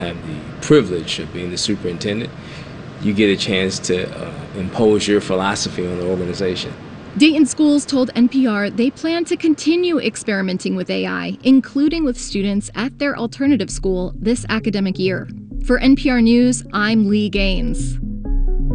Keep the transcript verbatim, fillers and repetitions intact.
have the privilege of being the superintendent, you get a chance to uh, impose your philosophy on the organization. Dayton schools told N P R they plan to continue experimenting with A I, including with students at their alternative school this academic year. For N P R News, I'm Lee Gaines.